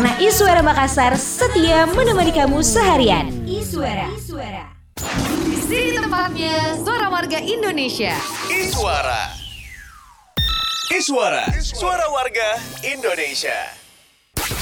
Karena Iswara Makassar setia menemani kamu seharian. Iswara. Di sini tempatnya suara warga Indonesia. Iswara, suara warga Indonesia.